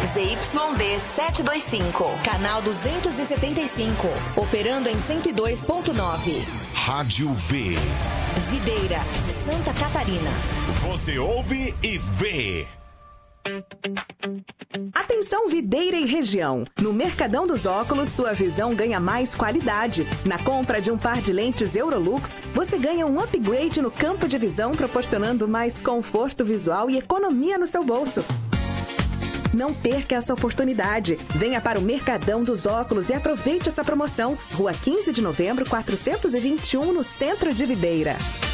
ZYD 725, canal 275, operando em 102.9. Rádio V. Videira, Santa Catarina. Você ouve e vê. Atenção Videira e região. No Mercadão dos Óculos, sua visão ganha mais qualidade. Na compra de um par de lentes Eurolux, você ganha um upgrade no campo de visão, proporcionando mais conforto visual e economia no seu bolso. Não perca essa oportunidade. Venha para o Mercadão dos Óculos e aproveite essa promoção. Rua 15 de Novembro, 421, no centro de Videira.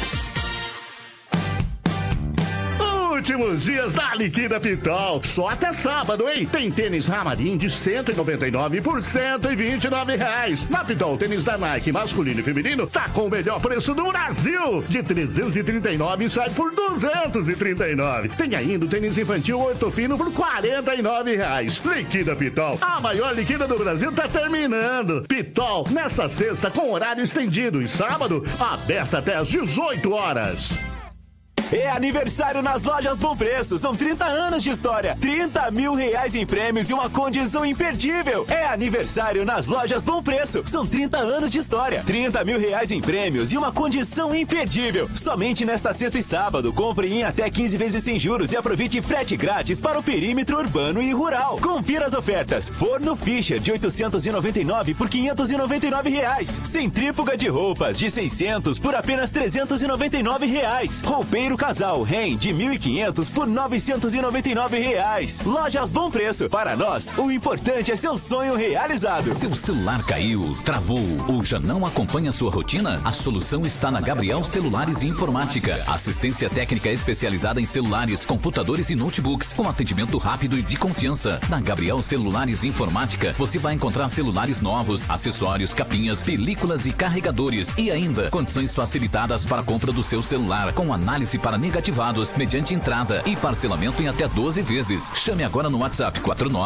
Últimos dias da Liquida Pitol, só até sábado, hein? Tem tênis Ramarim de R$199 por R$129. Na Pitol, tênis da Nike masculino e feminino tá com o melhor preço do Brasil. De R$339 sai por R$239. Tem ainda o tênis infantil Ortofino por R$49. Liquida Pitol, a maior liquida do Brasil tá terminando. Pitol, nessa sexta com horário estendido e sábado, aberta até às 18 horas. É aniversário nas lojas Bom Preço. São 30 anos de história. R$30 mil em prêmios e uma condição imperdível. É aniversário nas lojas Bom Preço. São 30 anos de história. R$30 mil em prêmios e uma condição imperdível. Somente nesta sexta e sábado. Compre em até 15 vezes sem juros e aproveite frete grátis para o perímetro urbano e rural. Confira as ofertas. Forno Fischer de R$899 por R$599. Centrífuga de roupas de 600 por apenas R$399. Roupeiro Casal Ren de 1.500 por R$999. Lojas Bom Preço. Para nós, o importante é seu sonho realizado. Seu celular caiu, travou ou já não acompanha sua rotina? A solução está na Gabriel Celulares e Informática. Assistência técnica especializada em celulares, computadores e notebooks, com atendimento rápido e de confiança. Na Gabriel Celulares e Informática, você vai encontrar celulares novos, acessórios, capinhas, películas e carregadores. E ainda, condições facilitadas para a compra do seu celular, com análise para negativados, mediante entrada e parcelamento em até 12 vezes. Chame agora no WhatsApp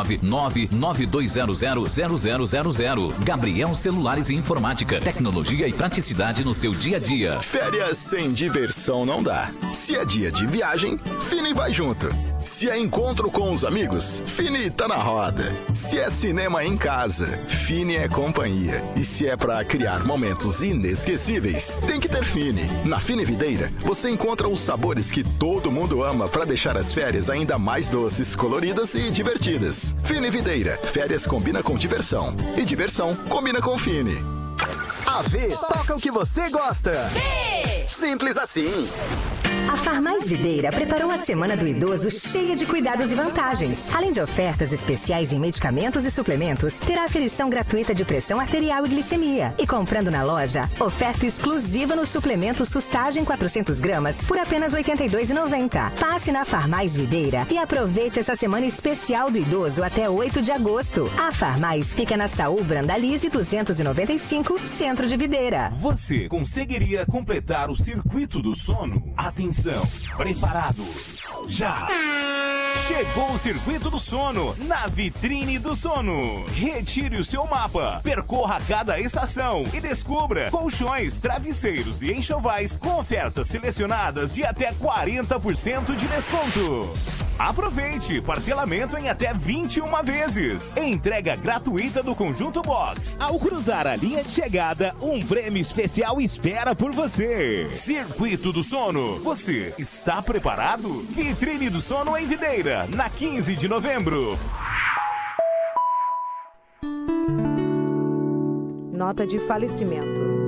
49992000000. Gabriel Celulares e Informática. Tecnologia e praticidade no seu dia a dia. Férias sem diversão não dá. Se é dia de viagem, Fini vai junto. Se é encontro com os amigos, Fini tá na roda. Se é cinema em casa, Fini é companhia. E se é pra criar momentos inesquecíveis, tem que ter Fini. Na Fini Videira, você encontra os sabores que todo mundo ama para deixar as férias ainda mais doces, coloridas e divertidas. Fini Videira, férias combina com diversão. E diversão combina com Fini. A V toca o que você gosta. V! Simples assim. A Farmais Videira preparou a Semana do Idoso cheia de cuidados e vantagens. Além de ofertas especiais em medicamentos e suplementos, terá aferição gratuita de pressão arterial e glicemia. E comprando na loja, oferta exclusiva no suplemento Sustagem 400 gramas por apenas R$ 82,90. Passe na Farmais Videira e aproveite essa semana especial do idoso até 8 de agosto. A Farmais fica na Saúl Brandalize 295, Centro de Videira. Você conseguiria completar o circuito do sono? Atenção, preparados, já! Chegou o Circuito do Sono, na Vitrine do Sono. Retire o seu mapa, percorra cada estação e descubra colchões, travesseiros e enxovais com ofertas selecionadas de até 40% de desconto. Aproveite, parcelamento em até 21 vezes. Entrega gratuita do Conjunto Box. Ao cruzar a linha de chegada, um prêmio especial espera por você. Circuito do Sono, você está preparado? Vitrine do Sono em Videira, na 15 de novembro. Nota de falecimento.